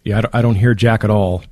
Yeah, I don't hear Jack at all.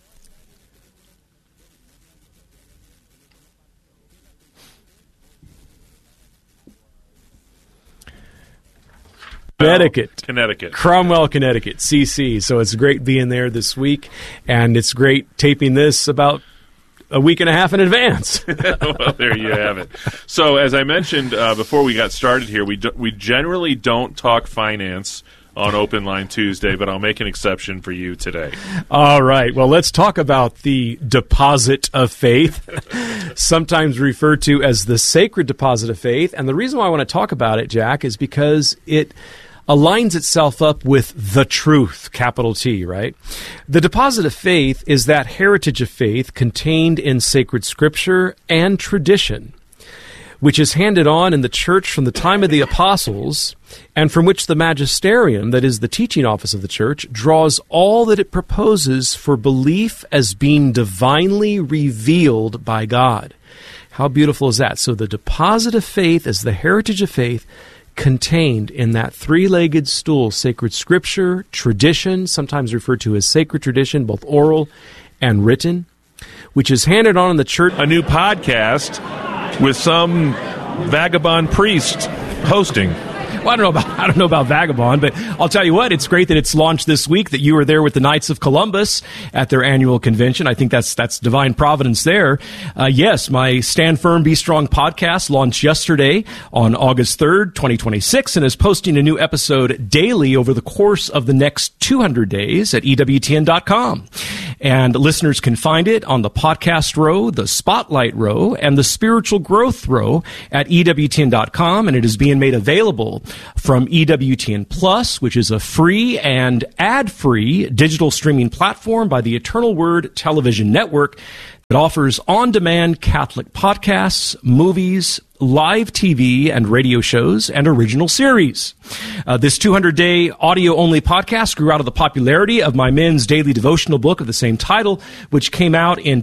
Connecticut. Cromwell, Connecticut, CC. So it's great being there this week, and it's great taping this about a week and a half in advance. Well, there you have it. So as I mentioned before we got started here, we generally don't talk finance on Open Line Tuesday, but I'll make an exception for you today. All right. Well, let's talk about the deposit of faith, sometimes referred to as the sacred deposit of faith. And the reason why I want to talk about it, Jack, is because it aligns itself up with the truth, capital T, right? The deposit of faith is that heritage of faith contained in sacred scripture and tradition, which is handed on in the church from the time of the apostles, and from which the magisterium, that is the teaching office of the church, draws all that it proposes for belief as being divinely revealed by God. How beautiful is that? So the deposit of faith is the heritage of faith contained in that three-legged stool, sacred scripture, tradition, sometimes referred to as sacred tradition, both oral and written, which is handed on in the church. A new podcast with some vagabond priest hosting. Well, I don't know about vagabond, but I'll tell you what, it's great that it's launched this week, that you were there with the Knights of Columbus at their annual convention. I think that's divine providence there. Yes, my Stand Firm, Be Strong podcast launched yesterday on August 3rd, 2026, and is posting a new episode daily over the course of the next 200 days at EWTN.com. And listeners can find it on the podcast row, the spotlight row, and the spiritual growth row at EWTN.com, and it is being made available from EWTN Plus, which is a free and ad-free digital streaming platform by the Eternal Word Television Network that offers on-demand Catholic podcasts, movies, live TV and radio shows, and original series. This 200-day audio-only podcast grew out of the popularity of my men's daily devotional book of the same title, which came out in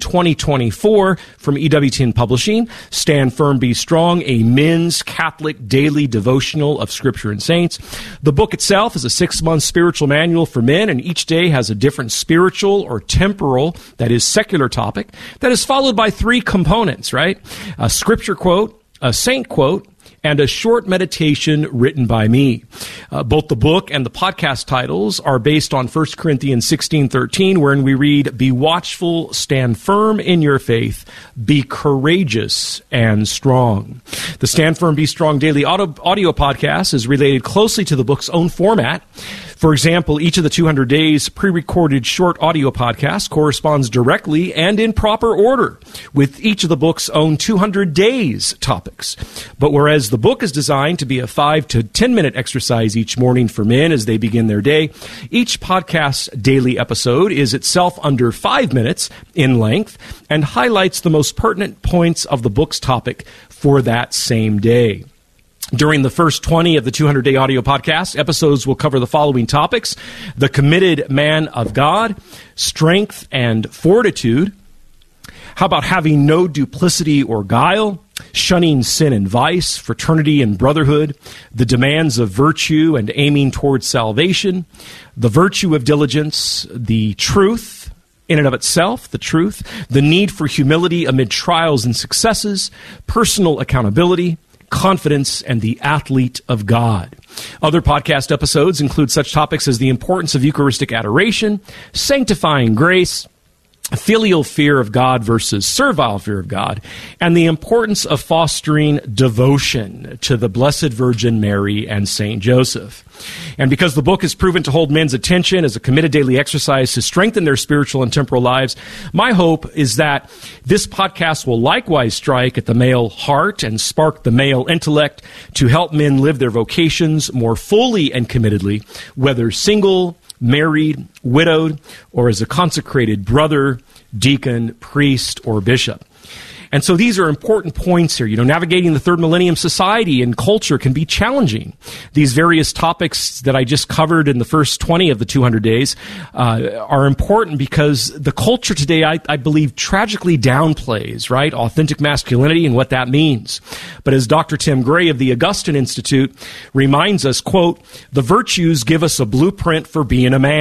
2024 from EWTN Publishing, Stand Firm, Be Strong, a men's Catholic daily devotional of Scripture and Saints. The book itself is a 6-month spiritual manual for men, and each day has a different spiritual or temporal, that is secular topic, that is followed by 3 components, right? A scripture quote, a saint quote, and a short meditation written by me. Both the book and the podcast titles are based on 1 Corinthians 16:13, wherein we read, "Be watchful, stand firm in your faith, be courageous and strong." The Stand Firm, Be Strong daily audio podcast is related closely to the book's own format. For example, each of the 200 days pre-recorded short audio podcasts corresponds directly and in proper order with each of the book's own 200 days topics. But whereas the book is designed to be a 5 to 10-minute exercise each morning for men as they begin their day, each podcast daily episode is itself under 5 minutes in length and highlights the most pertinent points of the book's topic for that same day. During the first 20 of the 200-day audio podcast, episodes will cover the following topics: the committed man of God, strength and fortitude. How about having no duplicity or guile, shunning sin and vice, fraternity and brotherhood, the demands of virtue and aiming towards salvation, the virtue of diligence, the truth in and of itself, the truth, the need for humility amid trials and successes, personal accountability, confidence, and the athlete of God. Other podcast episodes include such topics as the importance of Eucharistic adoration, sanctifying grace, filial fear of God versus servile fear of God, and the importance of fostering devotion to the Blessed Virgin Mary and Saint Joseph. And because the book is proven to hold men's attention as a committed daily exercise to strengthen their spiritual and temporal lives, my hope is that this podcast will likewise strike at the male heart and spark the male intellect to help men live their vocations more fully and committedly, whether single, married, widowed, or as a consecrated brother, deacon, priest, or bishop. And so these are important points here. Navigating the third millennium society and culture can be challenging. These various topics that I just covered in the first 20 of the 200 days are important because the culture today, I believe, tragically downplays, right, authentic masculinity and what that means. But as Dr. Tim Gray of the Augustine Institute reminds us, quote, "The virtues give us a blueprint for being a man,"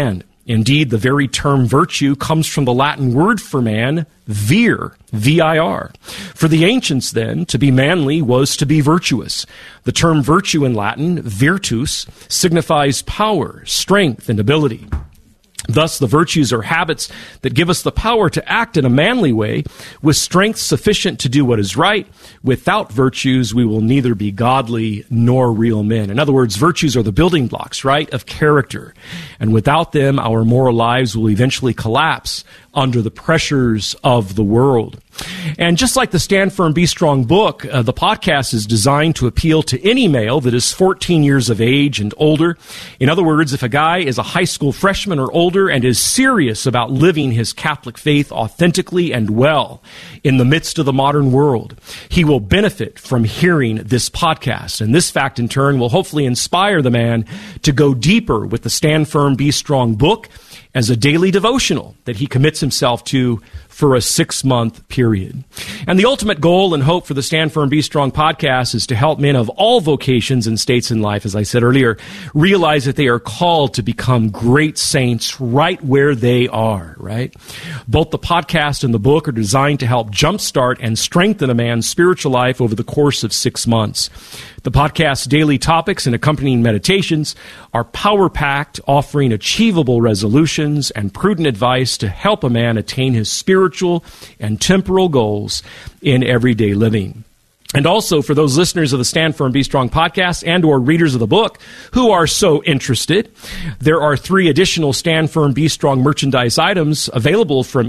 Indeed, the very term virtue comes from the Latin word for man, vir, V-I-R. For the ancients, then, to be manly was to be virtuous. The term virtue in Latin, virtus, signifies power, strength, and ability. Thus, the virtues are habits that give us the power to act in a manly way, with strength sufficient to do what is right. Without virtues, we will neither be godly nor real men. In other words, virtues are the building blocks, right, of character. And without them, our moral lives will eventually collapse under the pressures of the world. And just like the Stand Firm, Be Strong book, the podcast is designed to appeal to any male that is 14 years of age and older. In other words, if a guy is a high school freshman or older and is serious about living his Catholic faith authentically and well in the midst of the modern world, he will benefit from hearing this podcast. And this fact, in turn, will hopefully inspire the man to go deeper with the Stand Firm, Be Strong book as a daily devotional that he commits himself to for a 6-month period. And the ultimate goal and hope for the Stand Firm, Be Strong podcast is to help men of all vocations and states in life, as I said earlier, realize that they are called to become great saints right where they are, right? Both the podcast and the book are designed to help jumpstart and strengthen a man's spiritual life over the course of 6 months. The podcast's daily topics and accompanying meditations are power-packed, offering achievable resolutions and prudent advice to help a man attain his spiritual and temporal goals in everyday living. And also, for those listeners of the Stand Firm, Be Strong podcast and or readers of the book who are so interested, there are 3 additional Stand Firm, Be Strong merchandise items available from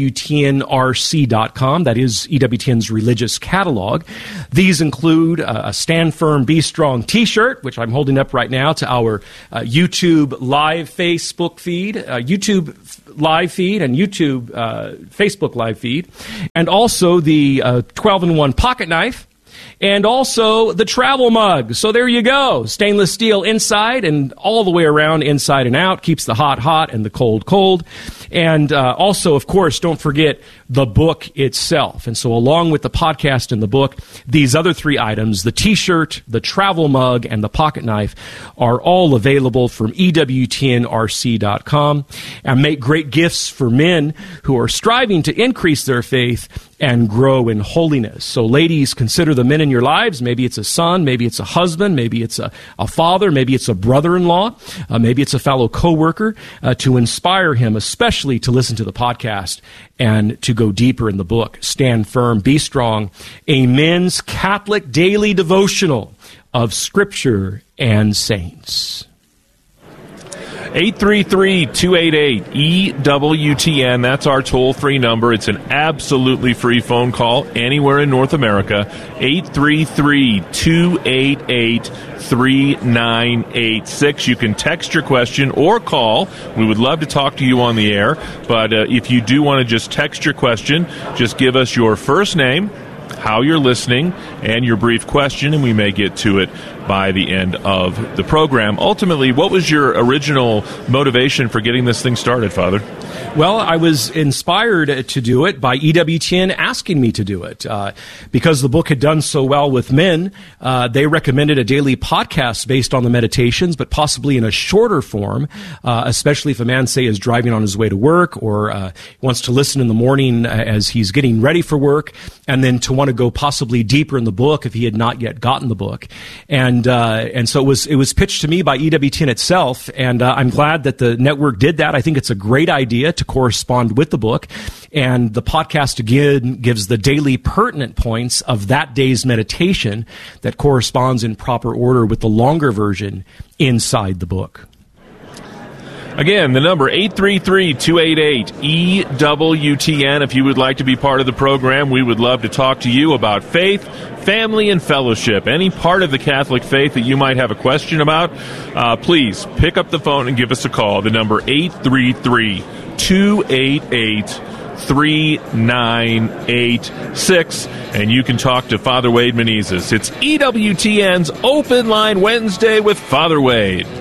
EWTNRC.com. That is EWTN's religious catalog. These include a Stand Firm, Be Strong t-shirt, which I'm holding up right now to our YouTube live Facebook feed, YouTube live feed and YouTube Facebook live feed, and also the 12-in-1 pocket knife, and also the travel mug. So there you go. Stainless steel inside and all the way around, inside and out. Keeps the hot hot and the cold cold. And also, of course, don't forget the book itself. And so along with the podcast and the book, these other 3 items, the t-shirt, the travel mug, and the pocket knife, are all available from EWTNRC.com and make great gifts for men who are striving to increase their faith and grow in holiness. So ladies, consider the men in your lives. Maybe it's a son, maybe it's a husband, maybe it's a father, maybe it's a brother-in-law, maybe it's a fellow co-worker, to inspire him, especially to listen to the podcast and to go deeper in the book. Stand Firm, Be Strong, a men's Catholic daily devotional of Scripture and saints. 833-288-EWTN. That's our toll-free number. It's an absolutely free phone call anywhere in North America. 833-288-3986. You can text your question or call. We would love to talk to you on the air. But if you do want to just text your question, just give us your first name, how you're listening, and your brief question, and we may get to it by the end of the program. Ultimately, what was your original motivation for getting this thing started, Father? Well, I was inspired to do it by EWTN asking me to do it. Because the book had done so well with men, they recommended a daily podcast based on the meditations, but possibly in a shorter form, especially if a man, say, is driving on his way to work or wants to listen in the morning as he's getting ready for work, and then to want to go possibly deeper in the book if he had not yet gotten the book. And so it was pitched to me by EWTN itself, and I'm glad that the network did that. I think it's a great idea to correspond with the book. And the podcast, again, gives the daily pertinent points of that day's meditation that corresponds in proper order with the longer version inside the book. Again, the number 833-288-EWTN. If you would like to be part of the program, we would love to talk to you about faith, family, and fellowship. Any part of the Catholic faith that you might have a question about, please pick up the phone and give us a call. The number 833-288-3986, and you can talk to Father Wade Menezes. It's EWTN's Open Line Wednesday with Father Wade.